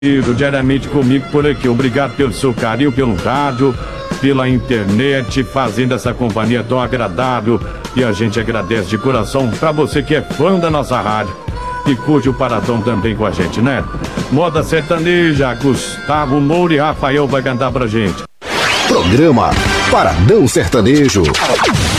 diariamente comigo por aqui. Obrigado pelo seu carinho, pelo rádio, pela internet, fazendo essa companhia tão agradável. E a gente agradece de coração pra você que é fã da nossa rádio e curte o Paradão também com a gente, né? Moda sertaneja, Gustavo Moura e Rafael vai cantar pra gente. Programa Paradão Sertanejo.